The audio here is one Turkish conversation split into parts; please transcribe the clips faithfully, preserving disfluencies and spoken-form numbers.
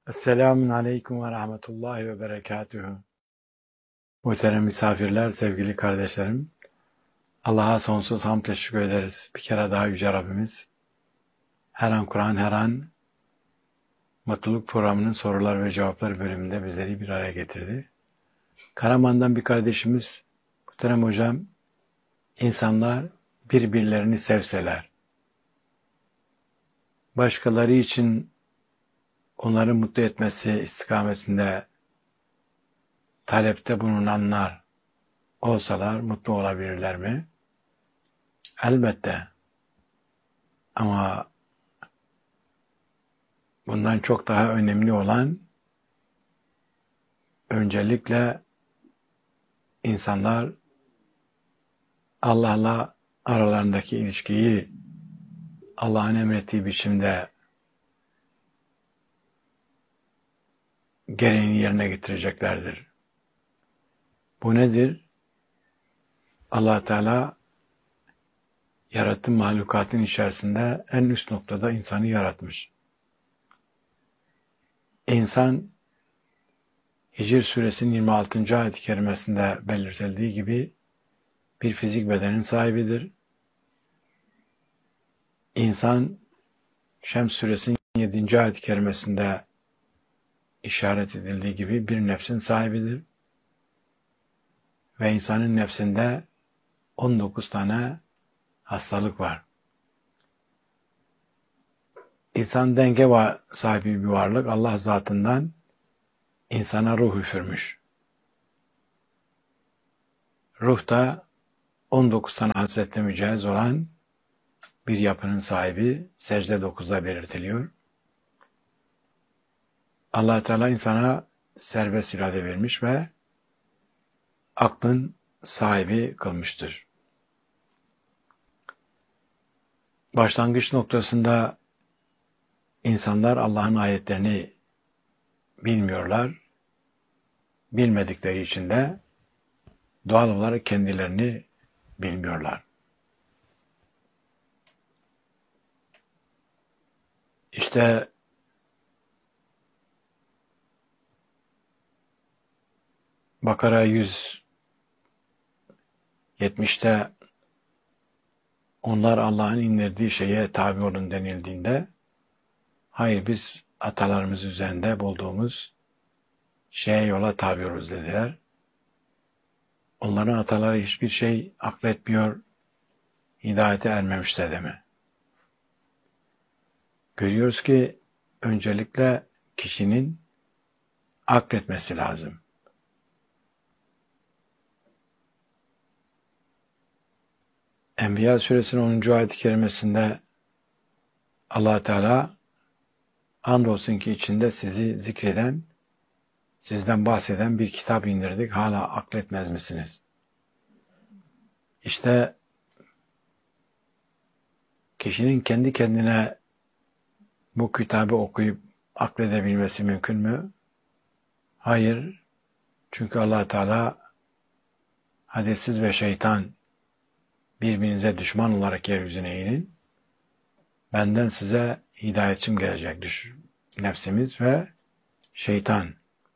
Esselamun Aleyküm ve Rahmetullahi ve Berekatühü. Muhterem misafirler, sevgili kardeşlerim, Allah'a sonsuz hamd teşekkür ederiz. Bir kere daha Yüce Rabbimiz, her an Kur'an, her an Mutluluk Programı'nın sorular ve cevaplar bölümünde bizleri bir araya getirdi. Karaman'dan bir kardeşimiz, muhterem hocam, insanlar birbirlerini sevseler, başkaları için onları mutlu etmesi istikametinde talepte bulunanlar olsalar mutlu olabilirler mi? Elbette. Ama bundan çok daha önemli olan öncelikle insanlar Allah'la aralarındaki ilişkiyi Allah'ın emrettiği biçimde gereğini yerine getireceklerdir. Bu nedir? Allah Teala yarattığı mahlukatın içerisinde en üst noktada insanı yaratmış. İnsan Hicr suresinin yirmi altıncı ayet-i kerimesinde belirtildiği gibi bir fizik bedenin sahibidir. İnsan Şems suresinin yedinci ayet-i kerimesinde işaret edildiği gibi bir nefsin sahibidir. Ve insanın nefsinde on dokuz tane hastalık var. İnsan denge var, sahibi bir varlık. Allah zatından insana ruh üfürmüş. Ruh da on dokuz tane hasletle mücehhez olan bir yapının sahibi. Secde dokuzda belirtiliyor. Allah Teala insana serbest irade vermiş ve aklın sahibi kılmıştır. Başlangıç noktasında insanlar Allah'ın ayetlerini bilmiyorlar. Bilmedikleri için de doğal olarak kendilerini bilmiyorlar. İşte Bakara yüz yetmişte onlar Allah'ın indirdiği şeye tabi olun denildiğinde hayır biz atalarımız üzerinde bulduğumuz şeye yola tabi oluruz dediler. Onların ataları hiçbir şey akletmiyor, hidayete ermemişler de mi? Görüyoruz ki öncelikle kişinin akletmesi lazım. Enbiya suresinin onuncu ayet-i kerimesinde Allah Teala andolsun ki içinde sizi zikreden, sizden bahseden bir kitap indirdik. Hala akletmez misiniz? İşte kişinin kendi kendine bu kitabı okuyup akledebilmesi mümkün mü? Hayır. Çünkü Allah Teala hadessiz ve şeytan birbirinize düşman olarak yeryüzüne inin. Benden size hidayetçim gelecektir. Nefsimiz ve şeytan.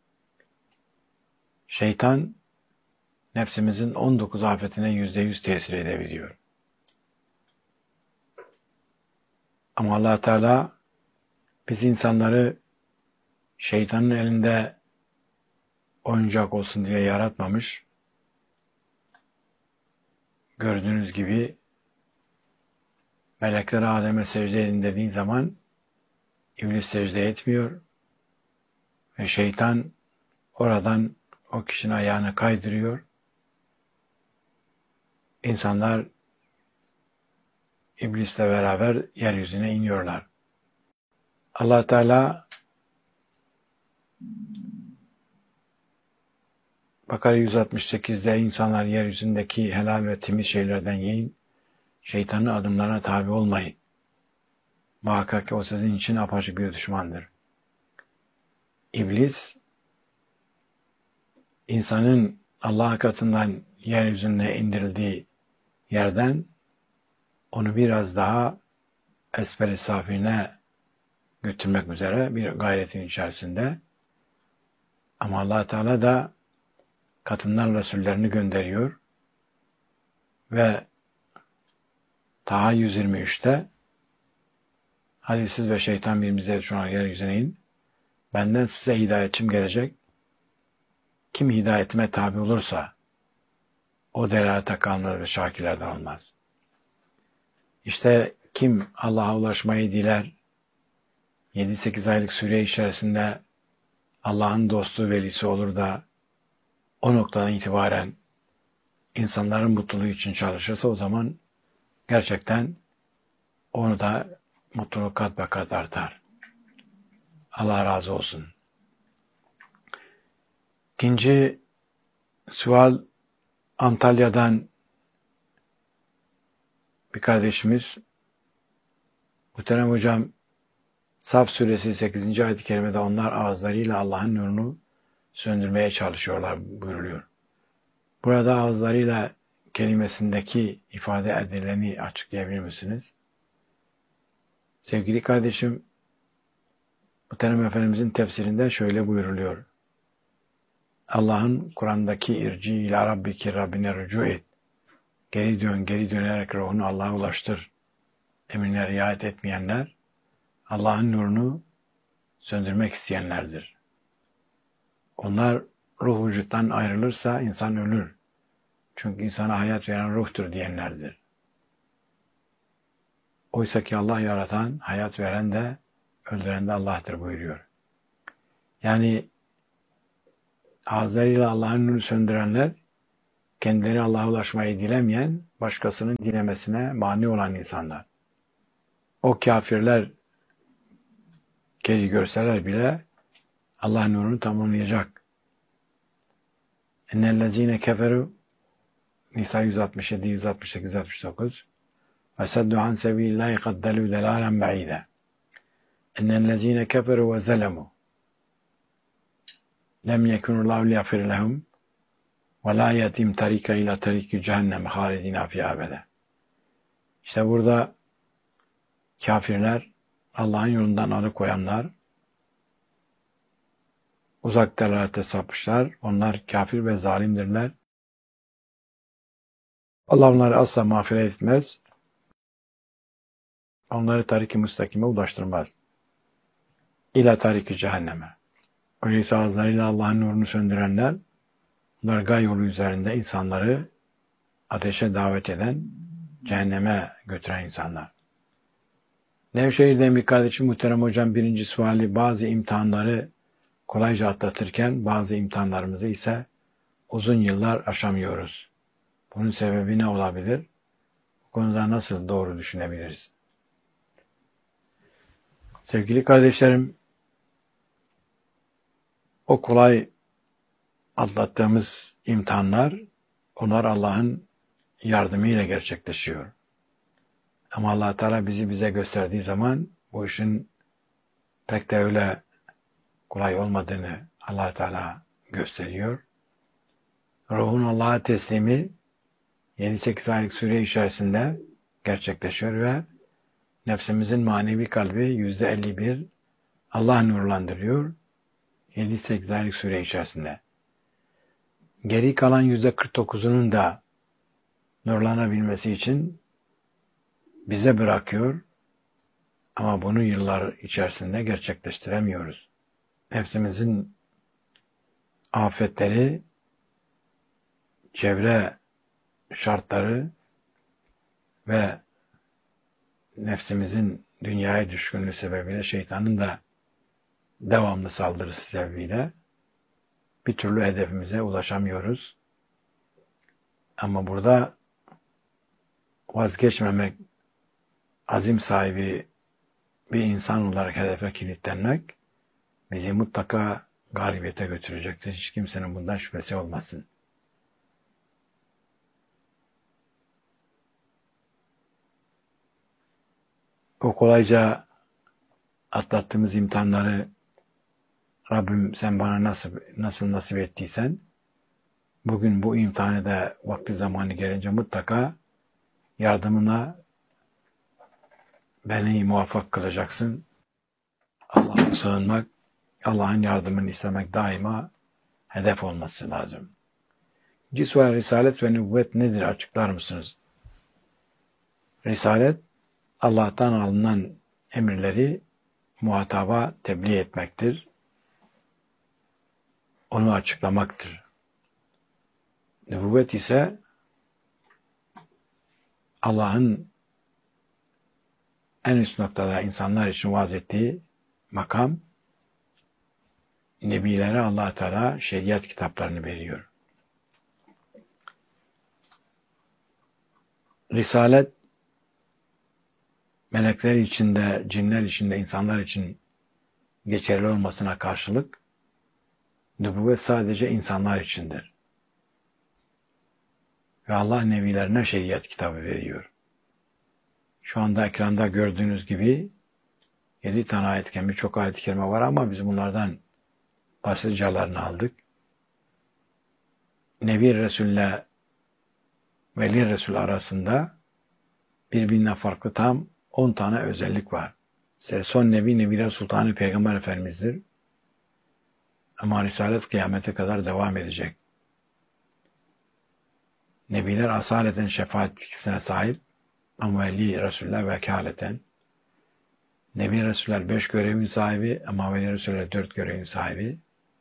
Şeytan nefsimizin on dokuz afetine yüzde yüz tesir edebiliyor. Ama Allah Teala biz insanları şeytanın elinde oyuncak olsun diye yaratmamış. Gördüğünüz gibi melekler Adem'e secde edin dediğin zaman iblis secde etmiyor ve şeytan oradan o kişinin ayağını kaydırıyor. İnsanlar iblisle beraber yeryüzüne iniyorlar. Allah Teala Bakara yüz altmış sekizde insanlar yeryüzündeki helal ve temiz şeylerden yiyin, şeytanın adımlarına tabi olmayın. Muhakkak ki o sizin için apaçık bir düşmandır. İblis, insanın Allah katından yeryüzüne indirildiği yerden onu biraz daha esfel-i safine götürmek üzere bir gayretin içerisinde. Ama Allah Teala da katından Resullerini gönderiyor ve Taha yüz yirmi üçte hadi siz ve şeytan birbirinize şu an yeryüzüne in. Benden size hidayetçim gelecek. Kim hidayetime tabi olursa o delalete kalınır ve şakirlerden olmaz. İşte kim Allah'a ulaşmayı diler, yedi sekiz aylık süre içerisinde Allah'ın dostu velisi olur da o noktadan itibaren insanların mutluluğu için çalışırsa o zaman gerçekten onu da mutluluk kat be kat artar. Allah razı olsun. İkinci sual Antalya'dan bir kardeşimiz. Muhterem hocam, Saf suresi sekizinci ayet-i kerimede onlar ağızlarıyla Allah'ın nurunu söndürmeye çalışıyorlar buyuruluyor. Burada ağızlarıyla kelimesindeki ifade edileni açıklayabilir misiniz? Sevgili kardeşim, Muhterem Efendimizin tefsirinde şöyle buyuruluyor. Allah'ın Kur'an'daki irci ila rabbiki Rabbine rücu et. Geri dön, geri dönerek ruhunu Allah'a ulaştır. Emirlere riayet etmeyenler, Allah'ın nurunu söndürmek isteyenlerdir. Onlar ruh vücuttan ayrılırsa insan ölür. Çünkü insana hayat veren ruhtur diyenlerdir. Oysa ki Allah yaratan, hayat veren de, öldüren de Allah'tır buyuruyor. Yani ağızlarıyla Allah'ın nurunu söndürenler, kendileri Allah'a ulaşmayı dilemeyen, başkasının dilemesine mani olan insanlar. O kafirler geri görseler bile Allah'ın nurunu tamamlayacak. Ennellezine keferu Nisa yüz altmış yedi, yüz altmış sekiz, yüz altmış dokuz ve saddu an sebilillahi kaddelü delalen ba'ide. Ennellezine keferu ve zelemu lem yekunullahu liyafir lehum ve la yetim tarika ila tariki cehennem halidina fi abede. İşte burada kafirler, Allah'ın yolundan alıkoyanlar, uzak delalete sapmışlar. Onlar kafir ve zalimdirler. Allah onları asla mağfiret etmez. Onları tarik-i müstakime ulaştırmaz. İla tarik-i cehenneme. Öyleyse ağızlarıyla Allah'ın nurunu söndürenler, bunlar gay yolu üzerinde insanları ateşe davet eden, cehenneme götüren insanlar. Nevşehir'den bir kardeşim, muhterem hocam, birinci suali, bazı imtihanları kolayca atlatırken bazı imtihanlarımızı ise uzun yıllar aşamıyoruz. Bunun sebebi ne olabilir? Bu konuda nasıl doğru düşünebiliriz? Sevgili kardeşlerim, o kolay atlattığımız imtihanlar, onlar Allah'ın yardımıyla gerçekleşiyor. Ama Allah Teala bizi bize gösterdiği zaman bu işin pek de öyle kolay olmadığını Allah Teala gösteriyor. Ruhun Allah'a teslimi yedi sekiz aylık süre içerisinde gerçekleşiyor ve nefsimizin manevi kalbi yüzde elli bir Allah nurlandırıyor yedi sekiz aylık süre içerisinde. Geri kalan yüzde kırk dokuzunun da nurlanabilmesi için bize bırakıyor ama bunu yıllar içerisinde gerçekleştiremiyoruz. Nefsimizin afetleri, çevre şartları ve nefsimizin dünyaya düşkünlüğü sebebiyle, şeytanın da devamlı saldırısı sebebiyle bir türlü hedefimize ulaşamıyoruz. Ama burada vazgeçmemek, azim sahibi bir insan olarak hedefe kilitlenmek bizi mutlaka galibiyete götürecektir. Hiç kimsenin bundan şüphesi olmasın. O kolayca atlattığımız imtihanları Rabbim sen bana nasıl, nasıl nasip ettiysen bugün bu imtihanı da vakti zamanı gelince mutlaka yardımına beni muvaffak kılacaksın. Allah'a sığınmak, Allah'ın yardımını istemek daima hedef olması lazım. Cisva, risalet ve nübüvvet nedir? Açıklar mısınız? Risalet, Allah'tan alınan emirleri muhataba tebliğ etmektir. Onu açıklamaktır. Nübüvvet ise Allah'ın en üst noktada insanlar için vaaz ettiği makam, Nebilere Allah Teala şeriat kitaplarını veriyor. Risalet, melekler içinde, cinler içinde, insanlar için geçerli olmasına karşılık, nübüvvet sadece insanlar içindir. Ve Allah nebilerine şeriat kitabı veriyor. Şu anda ekranda gördüğünüz gibi yedi tane ayet-i birçok ayet-i kerime var ama biz bunlardan başlıcalarını aldık. Nebi Resul'le Veli Resul arasında birbirinden farklı tam on tane özellik var. İşte son Nebi, Nebi Sultanı Peygamber Efendimiz'dir. Ama Risalet kıyamete kadar devam edecek. Nebiler asaleten şefaat yetkisine sahip ama Veli Resuller vekaleten. Nebi Resuller beş görevin sahibi ama Veli Resuller dört görevin sahibi.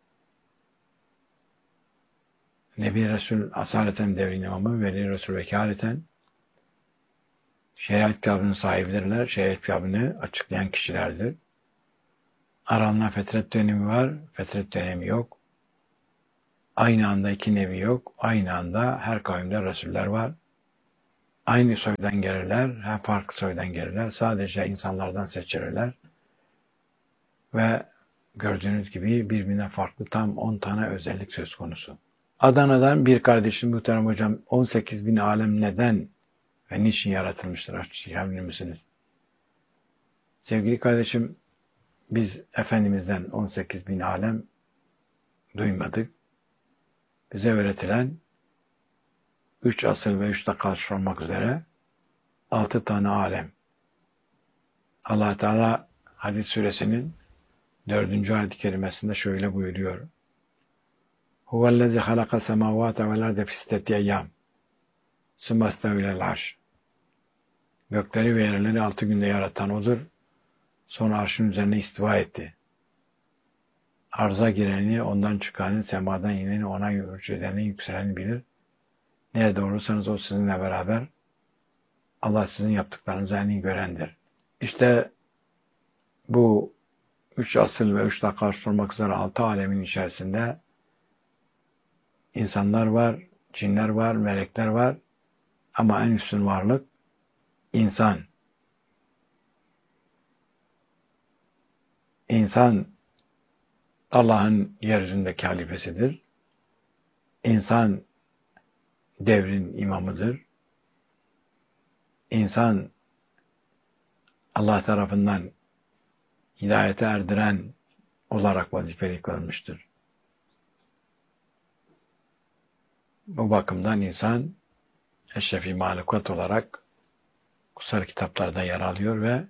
Nebi Resul asaleten devrin imamı, Veli Resul vekaleten. Şeriat kitabının sahibidirler. Şeriat kitabını açıklayan kişilerdir. Aralarında fetret dönemi var, fetret dönemi yok. Aynı anda iki nebi yok. Aynı anda her kavimde Resuller var. Aynı soydan gelirler, her farklı soydan gelirler. Sadece insanlardan seçilirler. Ve gördüğünüz gibi birbirine farklı tam on tane özellik söz konusu. Adana'dan bir kardeşim muhterem hocam, on sekiz bin alem neden ve niçin yaratılmıştır? Açıklayabilir misiniz? Sevgili kardeşim, biz Efendimiz'den on sekiz bin alem duymadık. Bize öğretilen üç asır ve üç takas olmak üzere altı tane alem. Allah Teala Hadid suresinin dördüncü ayet-i kerimesinde şöyle buyuruyor. Huvellezî halaka semâvâte vel arde fi sitteti eyyâm. Sümme istevâ ilel arş. Gökleri ve yerleri altı günde yaratan odur. Sonra arşın üzerine istiva etti. Arza gireni, ondan çıkanı, semadan ineni, ona yürücü edeni, yükseleni bilir. Nerede olursanız o sizinle beraber. Allah sizin yaptıklarınızı en iyi görendir. İşte bu üç asıl ve üç takas olmak üzere altı alemin içerisinde insanlar var, cinler var, melekler var. Ama en üstün varlık insan. İnsan Allah'ın yeryüzündeki halifesidir. İnsan devrin imamıdır. İnsan Allah tarafından hidayete erdiren olarak vazifeli kılınmıştır. Bu bakımdan insan eşrefi mahlukat olarak kutsal kitaplarda yer alıyor ve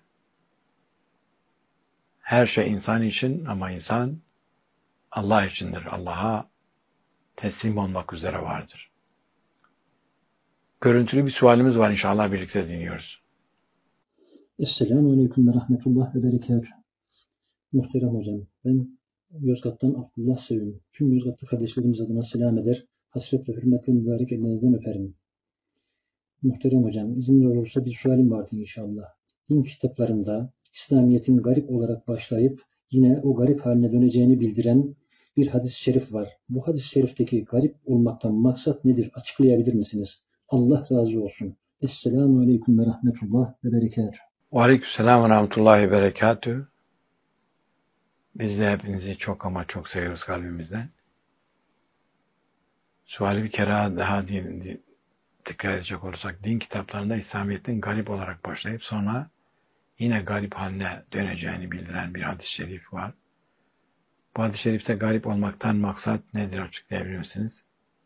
her şey insan için ama insan Allah içindir. Allah'a teslim olmak üzere vardır. Görüntülü bir sualimiz var, inşallah birlikte dinliyoruz. Esselamu Aleyküm ve Rahmetullah ve Berekatuhu. Muhterem hocam, ben Yozgat'tan Abdullah Sevim. Tüm Yozgatlı kardeşlerimiz adına selam eder, hasret ve hürmetle mübarek ellerinizden öperim. Muhterem hocam, izinli olursa bir sualim vardı inşallah. Din kitaplarında İslamiyet'in garip olarak başlayıp yine o garip haline döneceğini bildiren bir hadis-i şerif var. Bu hadis-i şerifteki garip olmaktan maksat nedir? Açıklayabilir misiniz? Allah razı olsun. Esselamu Aleyküm ve Rahmetullah ve Berekatuhu. Ve Aleykümselam ve Rahmetullahi ve Berekatuhu. Biz de hepinizi çok ama çok seviyoruz kalbimizden. Suali bir kere daha din, din, tekrar edecek olursak, din kitaplarında İslamiyet'in garip olarak başlayıp sonra yine garip haline döneceğini bildiren bir hadis-i şerif var. Bu hadis-i şerifte garip olmaktan maksat nedir, açıklayabilir misiniz?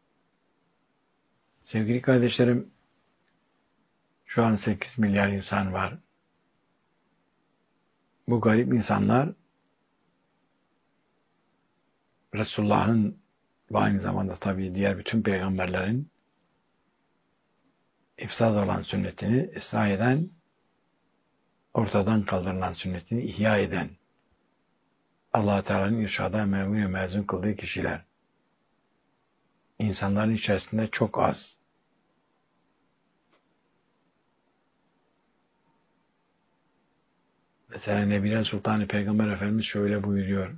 Sevgili kardeşlerim, şu an sekiz milyar insan var. Bu garip insanlar Resulullah'ın ve aynı zamanda tabii diğer bütün peygamberlerin ifsad olan sünnetini ıslah eden, ortadan kaldırılan sünnetini ihya eden, Allah-u Teala'nın irşada memnun ve mezun kıldığı kişiler insanların içerisinde çok az. Mesela Nebiler Sultanı Peygamber Efendimiz şöyle buyuruyor.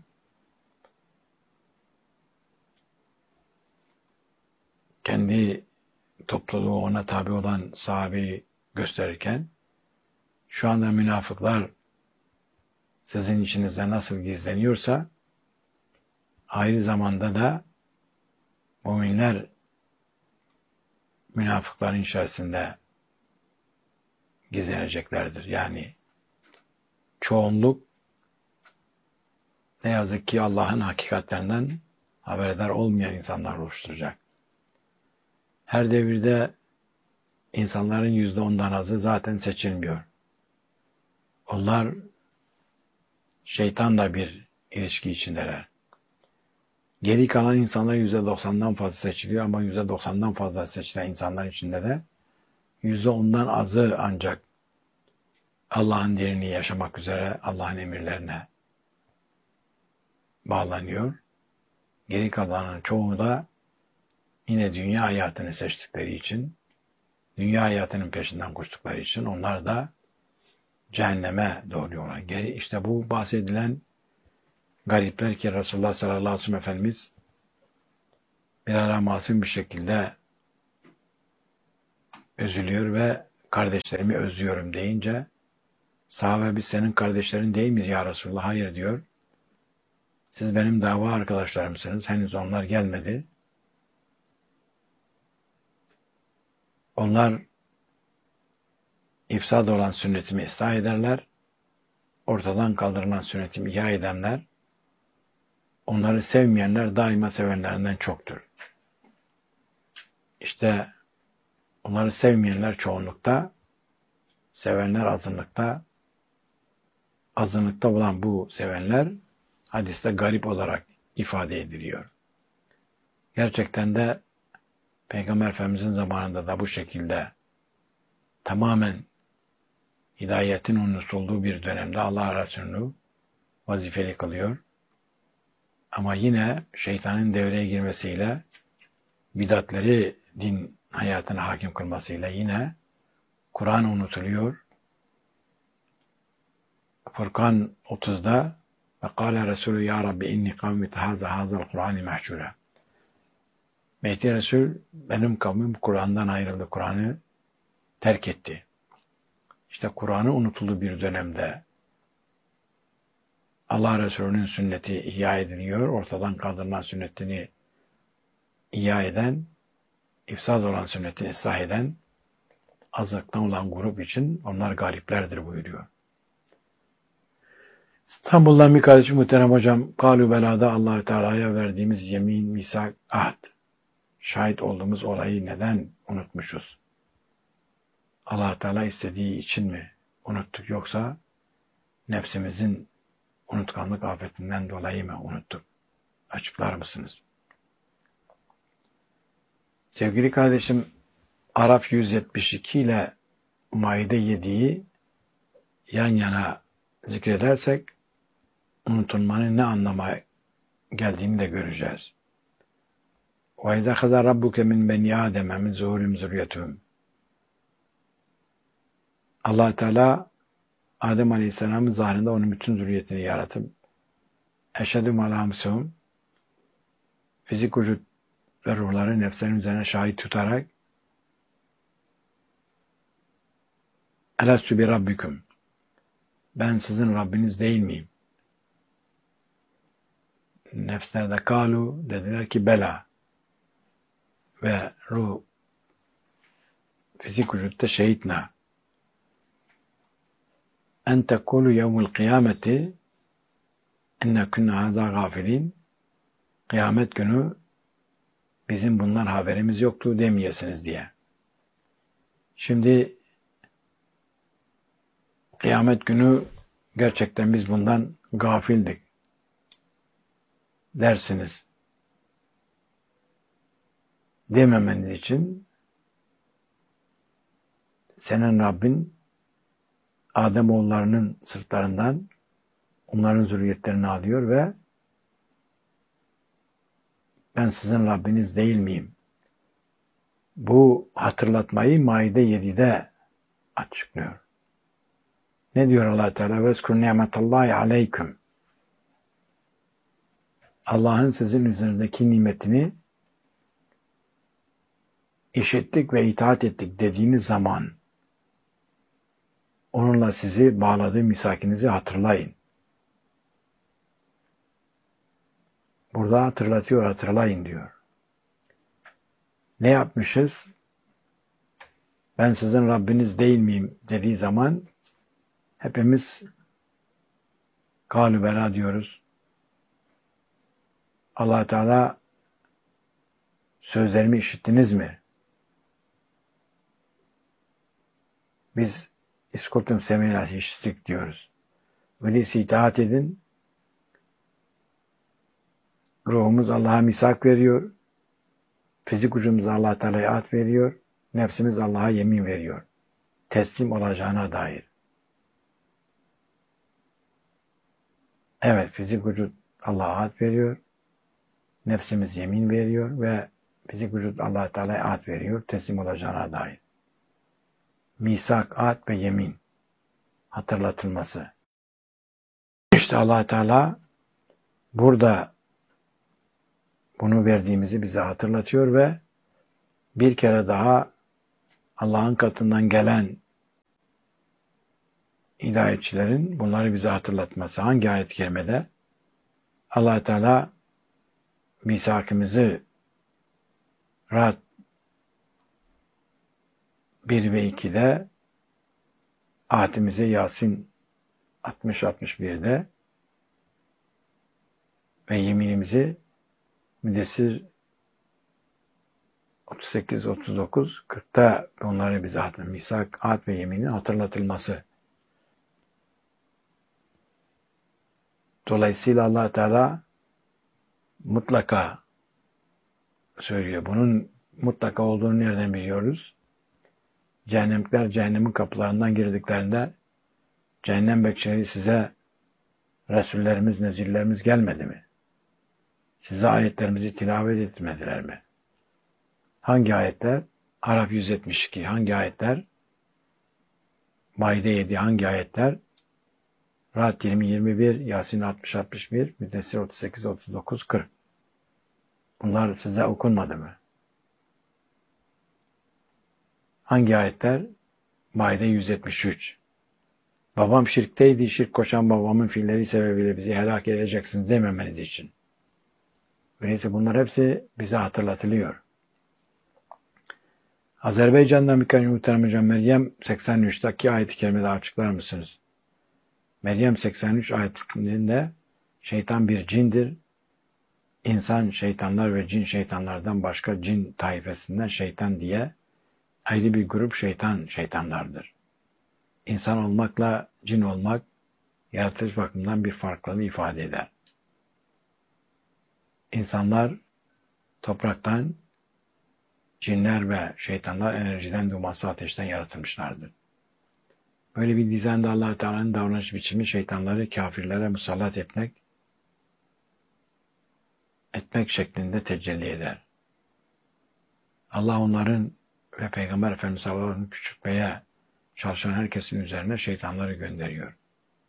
Kendi topluluğu ona tabi olan sahabeyi gösterirken, şu anda münafıklar sizin içinizde nasıl gizleniyorsa, aynı zamanda da müminler münafıkların içerisinde gizleneceklerdir. Yani çoğunluk ne yazık ki Allah'ın hakikatlerinden haberdar olmayan insanlar oluşturacak. Her devirde insanların yüzde ondan azı zaten seçilmiyor. Onlar şeytanla bir ilişki içindeler. Geri kalan insanlar yüzde doksandan fazla seçiliyor ama yüzde doksandan fazla seçilen insanlar içinde de yüzde ondan azı ancak Allah'ın dinini yaşamak üzere Allah'ın emirlerine bağlanıyor. Geri kalanın çoğu da yine dünya hayatını seçtikleri için, dünya hayatının peşinden koştukları için onlar da cehenneme doğruyorlar. Geri işte bu bahsedilen garipler ki Resulullah sallallahu aleyhi ve sellem Efendimiz bir ara masum bir şekilde üzülüyor ve kardeşlerimi özlüyorum deyince sahabe biz senin kardeşlerin değil miyiz ya Resulullah? Hayır diyor. Siz benim dava arkadaşlarımsınız. Henüz onlar gelmedi. Onlar ifsad olan sünnetimi ıslah ederler. Ortadan kaldırılan sünnetimi ihya edenler, onları sevmeyenler daima sevenlerinden çoktur. İşte onları sevmeyenler çoğunlukta, sevenler azınlıkta, azınlıkta olan bu sevenler hadiste garip olarak ifade ediliyor. Gerçekten de Peygamber Efendimiz'in zamanında da bu şekilde tamamen hidayetin unutulduğu bir dönemde Allah Resulü'nü vazifeli kılıyor. Ama yine şeytanın devreye girmesiyle, bidatleri din hayatına hakim kılmasıyla yine Kur'an unutuluyor. Furkan otuzda ve kâle Resulü ya Rabbi inni kavmi tehâze hâzel Kur'an-ı mahşûre. Mehdi Resul benim kavmim Kur'an'dan ayrıldı, Kur'an'ı terk etti. İşte Kur'an'ı unutulduğu bir dönemde Allah Resulü'nün sünneti ihya ediliyor, ortadan kaldırılan sünnetini ihya eden, ifsad olan sünnetini ıslah eden, azlıktan olan grup için onlar gariplerdir buyuruyor. İstanbul'dan bir kardeşim muhterem hocam, Kalu Bela'da Allah-u Teala'ya verdiğimiz yemin, misak, ahd, şahit olduğumuz olayı neden unutmuşuz? Allah-u Teala istediği için mi unuttuk yoksa nefsimizin unutkanlık afetinden dolayı mı unuttuk? Açıklar mısınız? Sevgili kardeşim, Araf yüz yetmiş iki ile Maide yediyi yan yana zikredersek unutulmanın ne anlama geldiğini de göreceğiz. وَاِذَا خَذَ رَبُّكَ مِنْ بَنِي آدَمَ مِنْ زُهُورِهِمْ ذُرِّيَّتَهُمْ. Allah Teala Adem Aleyhisselam'ın zahrında onun bütün zürriyetini yaratıp eşhedü malamsum fizik vücut ve ruhları nefslerin üzerine şahit tutarak elestü bi rabbiküm, ben sizin Rabbiniz değil miyim? Nefsler de kalu, dediler ki bela, ve ruh fizik vücutta şehitna. En tekulu yevmul kıyameti enne künne hazâ gafilin. Kıyamet günü bizim bundan haberimiz yoktu demeyesiniz diye. Şimdi kıyamet günü gerçekten biz bundan gafildik dersiniz dememeniz için senin Rabbin Ademoğullarının sırtlarından onların zürriyetlerini alıyor ve ben sizin Rabbiniz değil miyim? Bu hatırlatmayı Maide yedide açıklıyor. Ne diyor Allah Teala? Vezkur nimetallahi aleyküm. Allah'ın sizin üzerindeki nimetini işittik ve itaat ettik dediğiniz zaman onunla sizi bağladığı misakinizi hatırlayın. Burada hatırlatıyor, hatırlayın diyor. Ne yapmışız? Ben sizin Rabbiniz değil miyim dediği zaman hepimiz kâlü bela diyoruz. Allah Teala sözlerimi işittiniz mi? Biz iskultum semînâs işittik diyoruz. Öyleyse itaat edin. Ruhumuz Allah'a misak veriyor. Fizik ucumuz Allah Teala'ya at veriyor. Nefsimiz Allah'a yemin veriyor. Teslim olacağına dair. Evet, fizik vücut Allah'a at veriyor. Nefsimiz yemin veriyor ve fizik vücut Allah Teala'ya at veriyor. Teslim olacağına dair. Misak, at ve yemin hatırlatılması. İşte Allah Teala burada bunu verdiğimizi bize hatırlatıyor ve bir kere daha Allah'ın katından gelen hidayetçilerin bunları bize hatırlatması. Hangi ayet-i kerimede? Allah Teala misakımızı Ra'd bir ve ikide, ahdimizi Yasin altmış altmış birde ve yeminimizi Müddessir otuz sekiz otuz dokuz kırkta onları bize hatırlatması. Misak, ahd ve yeminin hatırlatılması. Dolayısıyla Allah Teala mutlaka söylüyor. Bunun mutlaka olduğunu nereden biliyoruz? Cehennemlikler cehennemin kapılarından girdiklerinde cehennem bekçileri size Resullerimiz, nezirlerimiz gelmedi mi? Size ayetlerimizi tilavet etmediler mi? Hangi ayetler? Araf yüz yetmiş iki. Hangi ayetler? Maide yedi. Hangi ayetler? Ra'd yirmi yirmi bir, Yasin altmış altmış bir, Müddessir otuz sekiz otuz dokuz kırk. Bunlar size okunmadı mı? Hangi ayetler? Maide yüz yetmiş üç. Babam şirkteydi, şirk koşan babamın fiilleri sebebiyle bizi helak edeceksiniz dememeniz için. Öyleyse bunlar hepsi bize hatırlatılıyor. Azerbaycan'dan birkaç muhterem hocam, Meryem seksen üçteki ayet-i kerimede açıklar mısınız? Meryem seksen üç ayetinde şeytan bir cindir. İnsan şeytanlar ve cin şeytanlardan başka cin taifesinden şeytan diye ayrı bir grup şeytan şeytanlardır. İnsan olmakla cin olmak yaratılış bakımından bir farklılığı ifade eder. İnsanlar topraktan, cinler ve şeytanlar enerjiden, dumansı ateşten yaratılmışlardır. Böyle bir dizende Allah-u Teala'nın davranış biçimi şeytanları kafirlere musallat etmek, etmek şeklinde tecelli eder. Allah onların ve Peygamber Efendimiz sallallahu aleyhi ve sellem'i küçültmeye çalışan herkesin üzerine şeytanları gönderiyor.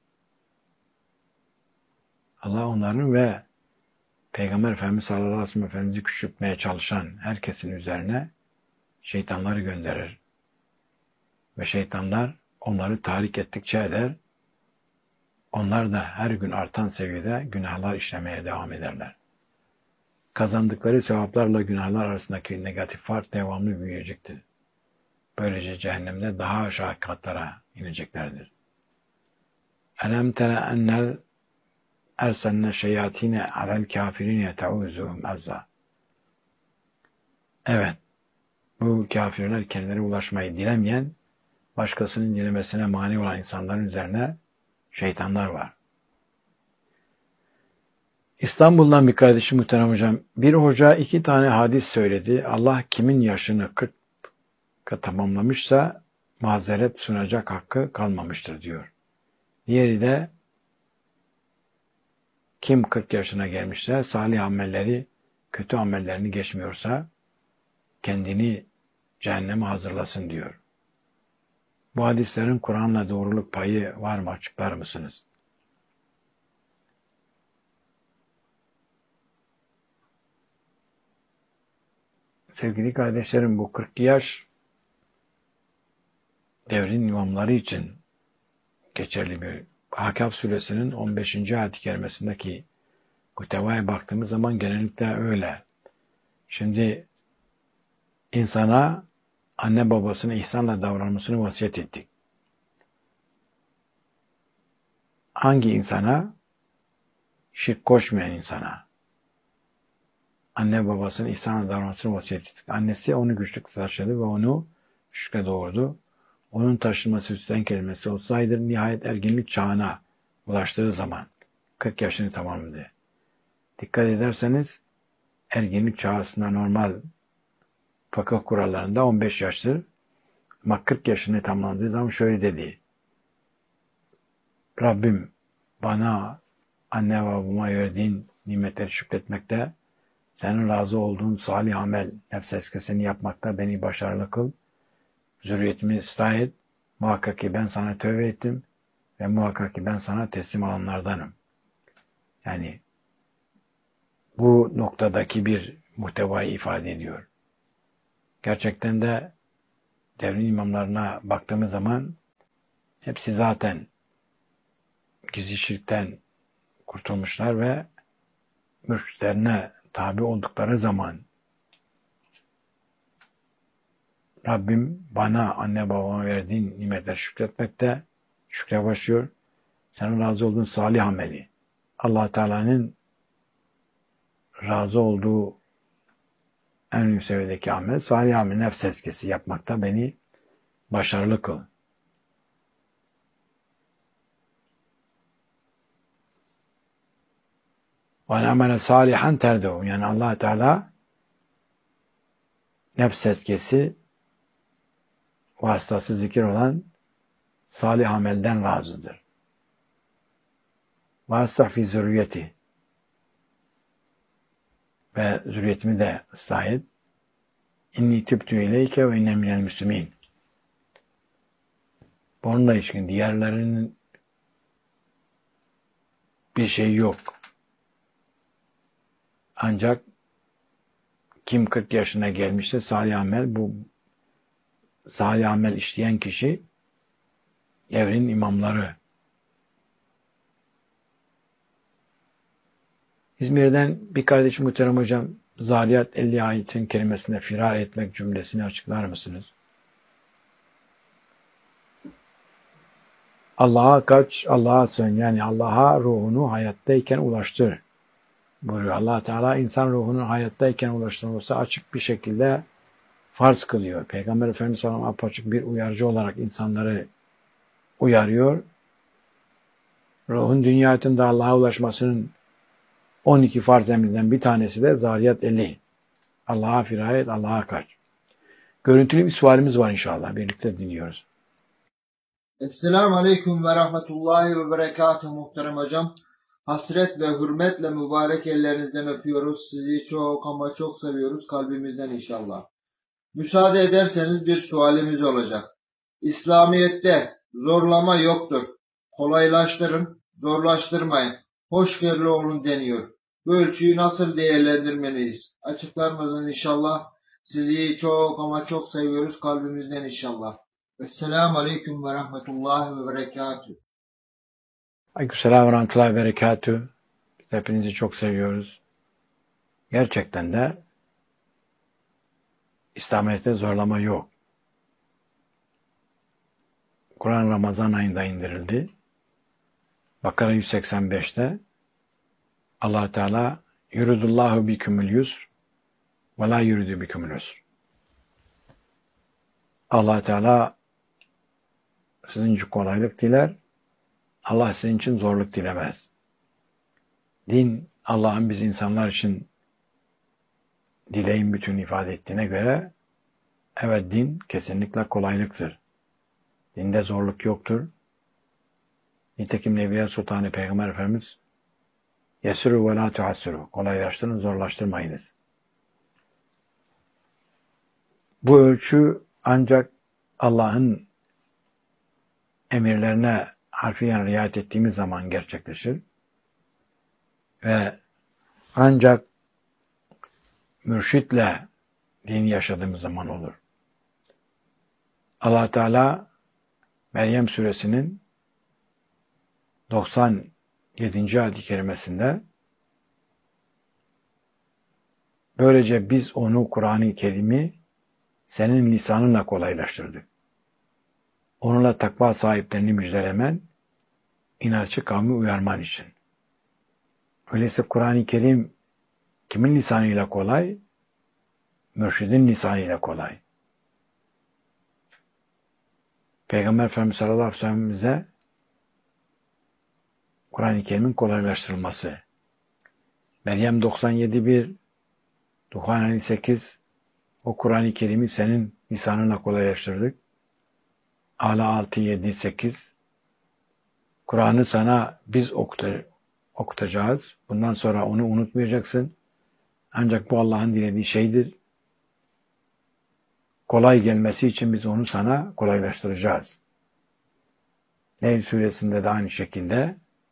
Allah onların ve Peygamber Efendimiz sallallahu aleyhi ve sellem Efendimiz'i küçültmeye çalışan herkesin üzerine şeytanları gönderir. Ve şeytanlar onları tahrik ettikçe eder. Onlar da her gün artan seviyede günahlar işlemeye devam ederler. Kazandıkları sevaplarla günahlar arasındaki negatif fark devamlı büyüyecektir. Böylece cehennemde daha aşağı katlara ineceklerdir. Elem tere ennel ersenne şeyatine alel kafirine teuzuhum azza. Evet, bu kafirler kendilerine ulaşmayı dilemeyen, başkasının dilemesine mani olan insanların üzerine şeytanlar var. İstanbul'dan bir kardeşim muhterem hocam. Bir hoca iki tane hadis söyledi. Allah kimin yaşını kırka tamamlamışsa mazeret sunacak hakkı kalmamıştır diyor. Diğeri de kim kırk yaşına gelmişse salih amelleri, kötü amellerini geçmiyorsa kendini cehenneme hazırlasın diyor. Bu hadislerin Kur'an'la doğruluk payı var mı? Açıklar mısınız? Sevgili kardeşlerim, bu kırk yaş devrin imamları için geçerli bir. Ahkaf suresinin on beşinci ayet-i kerimesindeki muhtevaya baktığımız zaman genellikle öyle. Şimdi insana anne babasına ihsanla davranmasını vasiyet ettik. Hangi insana? Şirk koşmayan insana. Anne babasının ihsanla davranmasını vasiyet ettik. Annesi onu güçlük taşıdı ve onu şirke doğurdu. Onun taşınması üstten kelimesi olsaydı nihayet erginlik çağına ulaştığı zaman kırk yaşını tamamladı. Dikkat ederseniz erginlik çağı aslında normal fıkıh kurallarında on beş yaştır. Ama kırk yaşını tamamladığı zaman şöyle dedi. Rabbim bana anne ve babama verdiğin nimetleri şükretmekte, senin razı olduğun salih amel, nefs eskisini yapmakta beni başarılı kıl. Zürriyetimi ıslah et. Muhakkak ki ben sana tövbe ettim ve muhakkak ki ben sana teslim olanlardanım. Yani bu noktadaki bir muhtevayı ifade ediyor. Gerçekten de devrin imamlarına baktığımız zaman hepsi zaten gizli şirkten kurtulmuşlar ve mürşitlerine tabi oldukları zaman Rabbim bana anne babama verdiğin nimetler şükretmekte şükre başlıyor. Senin razı olduğun salih ameli. Allah Teala'nın razı olduğu en üst seviyedeki amel salih amel, nefs eskisi yapmakta beni başarılı kıl. Ve amele salihan terdehu. Yani Allah Teala nefs eskisi vasıtası zikir olan salih amelden razıdır. Vasıta fi zürriyeti ve zürriyetimi de ıslah et. İnni tübtü ileyke ve inne minel müslümin. Bununla ilişkin diğerlerinin bir şey yok. Ancak kim kırk yaşına gelmişse salih amel, bu salih amel işleyen kişi devrin imamları. İzmir'den bir kardeşim muhterem hocam, Zariyat elli ayetin kelimesinde firar etmek cümlesini açıklar mısınız? Allah'a kaç, Allah'a sığın. Yani Allah'a ruhunu hayattayken ulaştır buyuruyor. Allah Teala insan ruhunun hayattayken ulaştırılması açık bir şekilde farz kılıyor. Peygamber Efendimiz sallallahu aleyhi ve sellem apaçık bir uyarıcı olarak insanları uyarıyor. Ruhun dünya hayatında Allah'a ulaşmasının on iki farz emrinden bir tanesi de Zariyat elli. Allah'a firar et, Allah'a kaç. Görüntülü bir sualimiz var inşallah. Birlikte dinliyoruz. Esselamu Aleyküm ve Rahmetullahi ve Berekatuhu muhterem hocam. Hasret ve hürmetle mübarek ellerinizden öpüyoruz. Sizi çok ama çok seviyoruz kalbimizden inşallah. Müsaade ederseniz bir sualimiz olacak. İslamiyet'te zorlama yoktur. Kolaylaştırın, zorlaştırmayın. Hoşgörülü olun deniyor. Bu ölçüyü nasıl değerlendirmeliyiz? Açıklar mısınız inşallah? Sizi çok ama çok seviyoruz kalbimizden inşallah. Esselamu Aleyküm ve Rahmetullahi ve Berekatuhu. Aleykümselam ve Rahmetullahi ve Berekatuhu. Biz hepinizi çok seviyoruz. Gerçekten de İslamiyet'te zorlama yok. Kur'an Ramazan ayında indirildi. Bakara yüz seksen beşte Allah Teala yuridullahu bikumul yusr ve la yuridu bikumul usr. Allah Teala sizin için kolaylık diler. Allah sizin için zorluk dilemez. Din Allah'ın biz insanlar için dileğin bütün ifade ettiğine göre evet, din kesinlikle kolaylıktır. Dinde zorluk yoktur. Nitekim Nebiye Sultanı Peygamber Efendimiz yesiru ve la tuhassiru, kolaylaştırın, zorlaştırmayınız. Bu ölçü ancak Allah'ın emirlerine harfiyen riayet ettiğimiz zaman gerçekleşir. Ve ancak mürşitle dini yaşadığımız zaman olur. Allah Teala Meryem suresinin doksan yedinci ayet-i kerimesinde böylece biz onu, Kur'an-ı Kerim'i senin lisanınla kolaylaştırdık. Onunla takva sahiplerini müjdelemen, inatçı kavmi uyarman için. Öyleyse Kur'an-ı Kerim kimin lisanıyla kolay? Mürşidin lisanıyla kolay. Peygamber Efendimiz sallallahu aleyhi ve sellem bize Kur'an-ı Kerim'in kolaylaştırılması. Meryem doksan yedi bir, Duhan elli sekiz, o Kur'an-ı Kerim'i senin lisanınla kolaylaştırdık. Ala altı yedi sekiz, Kur'an'ı sana biz okutacağız. Bundan sonra onu unutmayacaksın. Ancak bu Allah'ın dilediği şeydir. Kolay gelmesi için biz onu sana kolaylaştıracağız. Leyl suresinde de aynı şekilde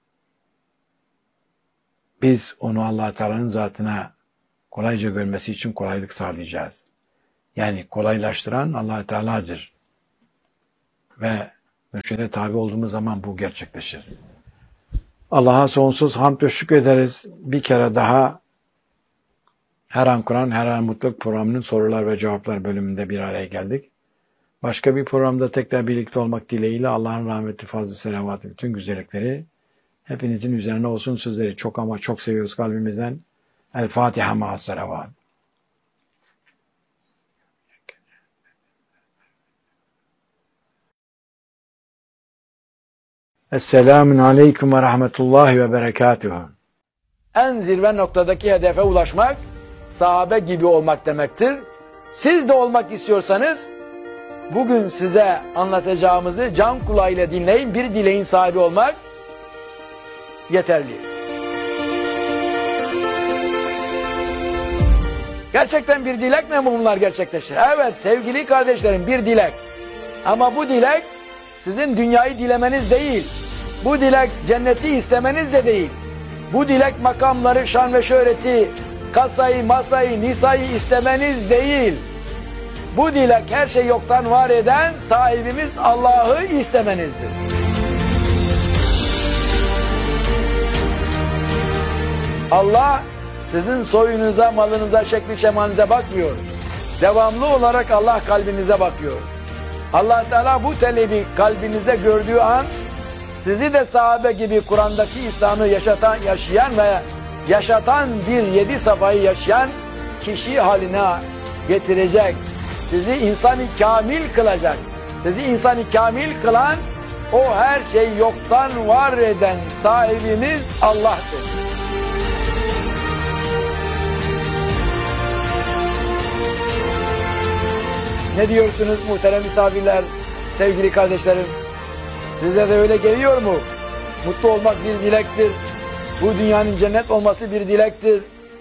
biz onu Allah Teala'nın zatına kolayca görmesi için kolaylık sağlayacağız. Yani kolaylaştıran Allah Teala'dır. Ve mürşide tabi olduğumuz zaman bu gerçekleşir. Allah'a sonsuz hamd ve şükür ederiz. Bir kere daha Her An Kur'an, Her An Mutluluk programının sorular ve cevaplar bölümünde bir araya geldik. Başka bir programda tekrar birlikte olmak dileğiyle Allah'ın rahmeti, fazlı selavatı, bütün güzellikleri hepinizin üzerine olsun. Sizleri çok ama çok seviyoruz kalbimizden. El Fatiha ma'as selavat. Esselamun aleyküm ve rahmetullahi ve berekatuhu. En zirve noktadaki hedefe ulaşmak, sahabe gibi olmak demektir. Siz de olmak istiyorsanız, bugün size anlatacağımızı can kulağıyla dinleyin, bir dileğin sahibi olmak yeterli. Gerçekten bir dilek mi bunlar gerçekleşir? Evet sevgili kardeşlerim, bir dilek. Ama bu dilek sizin dünyayı dilemeniz değil. Bu dilek cenneti istemeniz de değil. Bu dilek makamları, şan ve şöhreti, kasayı, masayı, nisayı istemeniz değil. Bu dilek her şey yoktan var eden sahibimiz Allah'ı istemenizdir. Allah sizin soyunuza, malınıza, şekli şemalinize bakmıyor. Devamlı olarak Allah kalbinize bakıyor. Allah Teala bu talebi kalbinize gördüğü an sizi de sahabe gibi Kur'an'daki İslam'ı yaşatan, yaşayan ve yaşatan bir yedi safayı yaşayan kişi haline getirecek. Sizi insan-ı kamil kılacak. Sizi insan-ı kamil kılan, o her şey yoktan var eden sahibimiz Allah'tır. Ne diyorsunuz muhterem misafirler, sevgili kardeşlerim? Size de öyle geliyor mu? Mutlu olmak bir dilektir. Bu dünyanın cennet olması bir dilektir.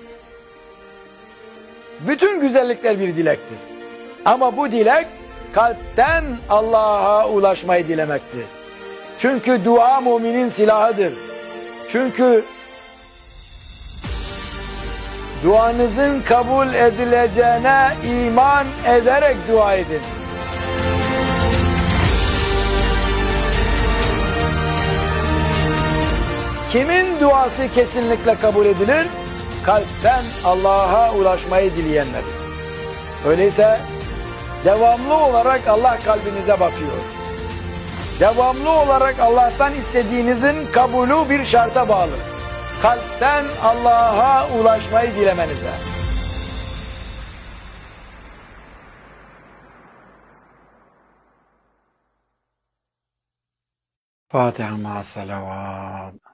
Bütün güzellikler bir dilektir. Ama bu dilek kalpten Allah'a ulaşmayı dilemektir. Çünkü dua müminin silahıdır. Çünkü duanızın kabul edileceğine iman ederek dua edin. Kimin duası kesinlikle kabul edilir? Kalpten Allah'a ulaşmayı dileyenler. Öyleyse devamlı olarak Allah kalbinize bakıyor. Devamlı olarak Allah'tan istediğinizin kabulü bir şarta bağlı. Kalpten Allah'a ulaşmayı dilemenize. Fatiha ma'as salavat.